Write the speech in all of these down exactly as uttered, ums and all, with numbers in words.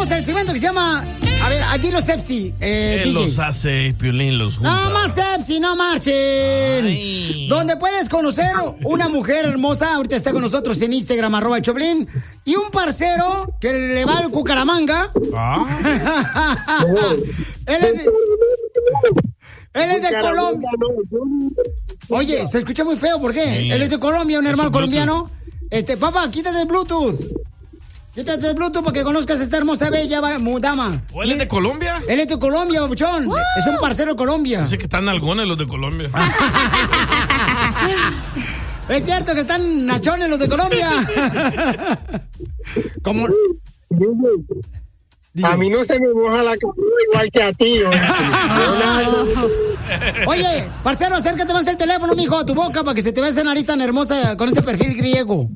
tenemos el segmento que se llama... A ver, aquí los Sepsi. Eh, Él los hace, Piolín los junta. No más Sepsi, no marchen. Ay. Donde puedes conocer una mujer hermosa. Ahorita está con nosotros en Instagram, arroba el Choplin. Y un parcero que le va al Cucaramanga. Ah. Él es de... Él es de Colombia. Oye, se escucha muy feo, ¿por qué? Sí. Él es de Colombia, un hermano colombiano. Este, papá, quítate el Bluetooth. Quítate el Bluetooth para que conozcas a esta hermosa bella dama. ¿O él es de Colombia? Él es de Colombia, babuchón. Uh. Es un parcero de Colombia. Yo sé que están algones los de Colombia. Es cierto que están nachones los de Colombia. Como... Dime. A mí no se me moja la cabeza igual que a ti. Oye, parcero, acércate más el teléfono, mijo, a tu boca para que se te vea esa nariz tan hermosa con ese perfil griego.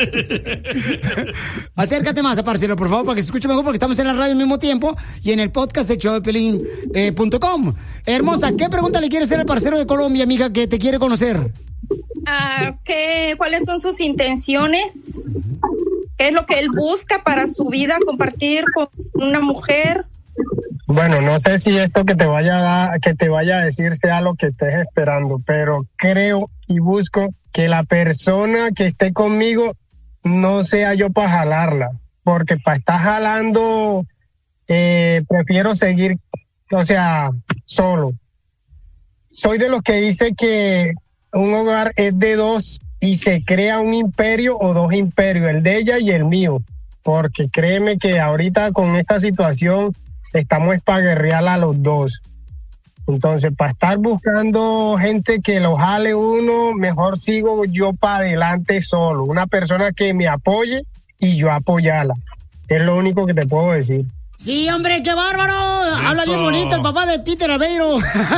Acércate más, parcero, por favor, para que se escuche mejor, porque estamos en la radio al mismo tiempo y en el podcast de show de pelín punto com. Eh, Hermosa, ¿qué pregunta le quieres hacer al parcero de Colombia, amiga, que te quiere conocer? Uh, ¿qué, ¿Cuáles son sus intenciones? ¿Qué es lo que él busca para su vida, compartir con una mujer? Bueno, no sé si esto que te vaya a dar, que te vaya a decir sea lo que estés esperando, pero creo y busco que la persona que esté conmigo no sea yo para jalarla, porque para estar jalando eh, prefiero seguir, o sea, solo. Soy de los que dice que un hogar es de dos y se crea un imperio o dos imperios, el de ella y el mío, porque créeme que ahorita con esta situación estamos para guerrear a los dos. Entonces, para estar buscando gente que lo jale uno, mejor sigo yo para adelante solo, una persona que me apoye y yo apoyarla. Es lo único que te puedo decir. Sí, hombre, qué bárbaro. Eso. Habla bien bonito el papá de Peter Aveiro.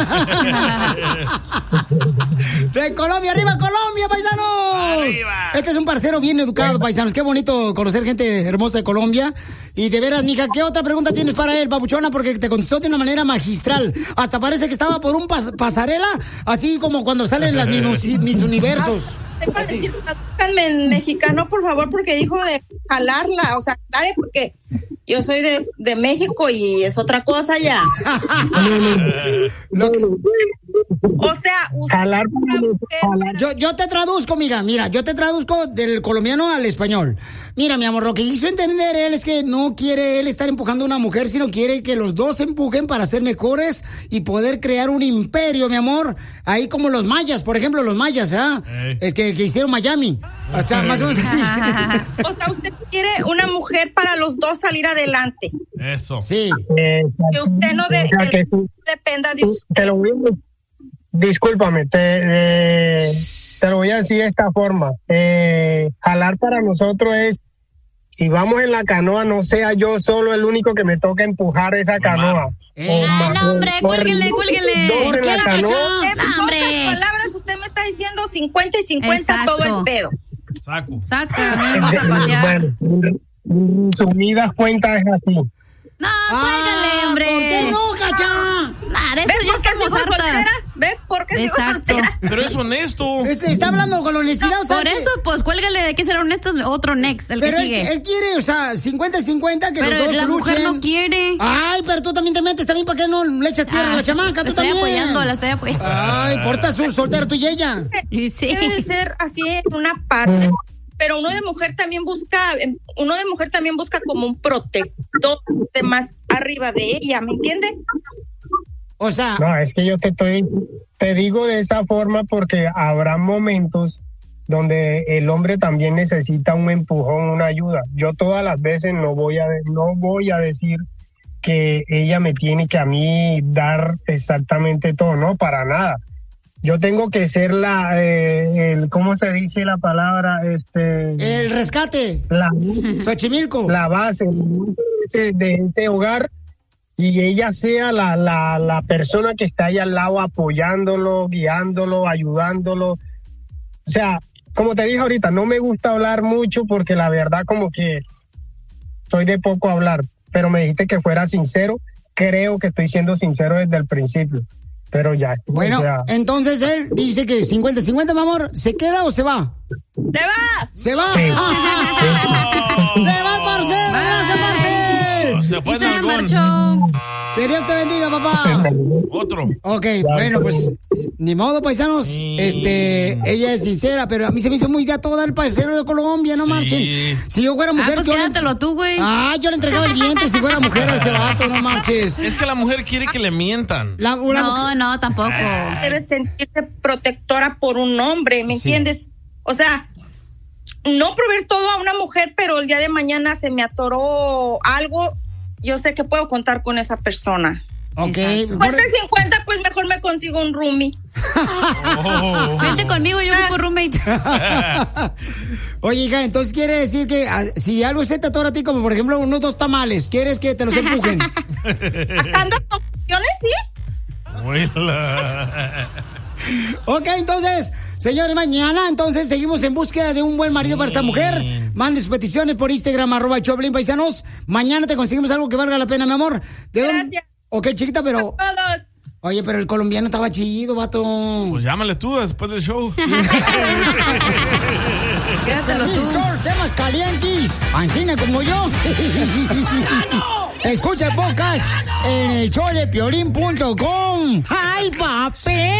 De Colombia, arriba Colombia, paisanos. Arriba. Este es un parcero bien educado, paisanos. Qué bonito conocer gente hermosa de Colombia. Y de veras, mija, ¿qué otra pregunta tienes para él, babuchona? Porque te contestó de una manera magistral. Hasta parece que estaba por un pas- pasarela, así como cuando salen las mis, mis universos. Tengo que decir, tradúzcanme en mexicano, por favor, porque dijo de jalarla, o sea, jale, porque yo soy de, de México y es otra cosa ya. Lo que... O sea, jalar, jalar. Yo, yo te traduzco, amiga, mira, yo te traduzco del colombiano al español. Mira, mi amor, lo que quiso entender él es que no quiere él estar empujando a una mujer, sino quiere que los dos se empujen para ser mejores y poder crear un imperio, mi amor. Ahí como los mayas, por ejemplo, los mayas, ¿ah? ¿eh? Es que, que hicieron Miami. O sea, más o menos así. O sea, usted quiere una mujer para los dos salir adelante. Eso. Sí. Eh, que usted no de, que que tú, dependa de usted. Te lo voy a, discúlpame, te, eh, te lo voy a decir de esta forma. Eh, jalar para nosotros es, si vamos en la canoa, no sea yo solo el único que me toca empujar esa canoa. Eh, ¡Ay, no, hombre! ¡Cuélguenle, cuélguenle! Dos en la canoa. En pocas palabras, usted me está diciendo cincuenta y cincuenta. Exacto. Todo el pedo. Saco. Saca, vamos a pasear. Bueno, subidas cuentas es así. No, cuélgale, ah, hombre. ¿Por qué no, cacha? Nah, de eso ya estamos hartas. ¿Ves por qué? Exacto. Pero es honesto. Es, está hablando con honestidad. No, o sea, por que... eso, pues cuélgale, hay que ser honestos. Otro next, el pero que él, sigue. él quiere, o sea, cincuenta y cincuenta, que pero los dos la luchen. Mujer no quiere. Ay, pero tú también te metes también, ¿para qué no le echas tierra ah, a la chamaca? Tú estoy también. apoyando, la estoy apoyando. Ay, por estar soltero tú y ella. Sí. Debe ser así en una parte. Pero uno de mujer también busca, uno de mujer también busca como un protector de más arriba de ella, ¿me entiende? O sea, no, es que yo te estoy, te digo de esa forma porque habrá momentos donde el hombre también necesita un empujón, una ayuda. Yo todas las veces no voy a, no voy a decir que ella me tiene que a mí dar exactamente todo, no, para nada. Yo tengo que ser la, eh, el, ¿cómo se dice la palabra? Este, el rescate. La, Xochimilco. La base de ese, de ese hogar y ella sea la, la, la persona que está ahí al lado apoyándolo, guiándolo, ayudándolo. O sea, como te dije ahorita, no me gusta hablar mucho porque la verdad como que soy de poco hablar, pero me dijiste que fuera sincero. Creo que estoy siendo sincero desde el principio. Pero ya. Bueno, o sea, entonces él dice que cincuenta cincuenta, mi amor, ¿se queda o se va? ¡Se va! ¡Se va! Sí. ¡Se va el parcero! ¡Gracias, parcero! Se fue Y se el algón. marchó. Que Dios te bendiga, papá. Otro. Ok, bueno, pues, ni modo, paisanos. Sí. Este, ella es sincera, pero a mí se me hizo muy gato toda el parcero de Colombia, no Sí. marchen. Si yo fuera Ah, mujer, pues yo le- quédatelo tú, güey. Ah, yo le entregaba el vientre si fuera mujer a ese vato, no marches. Es que la mujer quiere que le mientan. La, una- No, no, tampoco. Debes sentirte protectora por un hombre, ¿me Sí. entiendes? O sea, no proveer todo a una mujer, pero el día de mañana se me atoró algo, yo sé que puedo contar con esa persona. Ok. Exacto. por- cincuenta y cincuenta, pues mejor me consigo un roomie. Oh. Vente conmigo, yo ocupo roommate. Oye, hija, entonces quiere decir que ah, si algo se te atora a ti, como por ejemplo unos dos tamales, ¿quieres que te los empujen? Acá ando con opciones, ¿sí? Huela. Ok, entonces, señores, mañana entonces seguimos en búsqueda de un buen marido para esta mujer. Mande sus peticiones por Instagram, arroba Choplin Paisanos. Mañana te conseguimos algo que valga la pena, mi amor. ¿De dónde? Gracias. Ok, chiquita, pero... Todos. Oye, pero el colombiano estaba chido, vato. Pues llámale tú después del show. Quédatelo tú. Listo, temas calientes. Ancina como yo. Escucha el podcast en el show de piolín punto com. ¡Ay, papel!